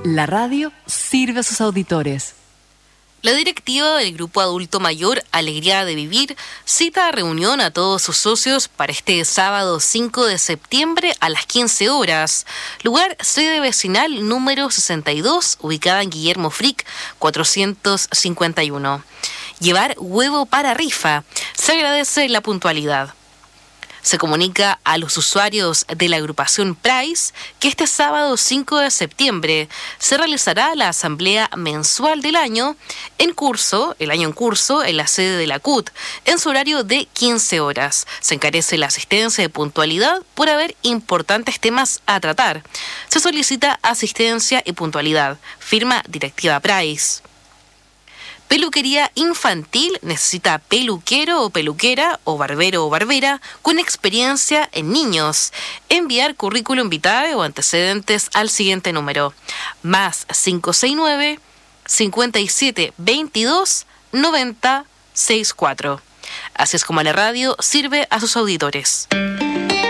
La radio sirve a sus auditores. La directiva del Grupo Adulto Mayor Alegría de Vivir cita a reunión a todos sus socios para este sábado 5 de septiembre a las 15 horas. Lugar sede vecinal número 62, ubicada en Guillermo Frick, 451. Llevar huevo para rifa. Se agradece la puntualidad. Se comunica a los usuarios de la agrupación Price que este sábado 5 de septiembre se realizará la asamblea mensual del año en curso, en la sede de la CUT, en su horario de 15 horas. Se encarece la asistencia de puntualidad por haber importantes temas a tratar. Se solicita asistencia y puntualidad. Firma directiva Price. Peluquería infantil necesita peluquero o peluquera o barbero o barbera con experiencia en niños. Enviar currículum vitae o antecedentes al siguiente número: más 569 57 22 90 64. Así es como la radio sirve a sus auditores.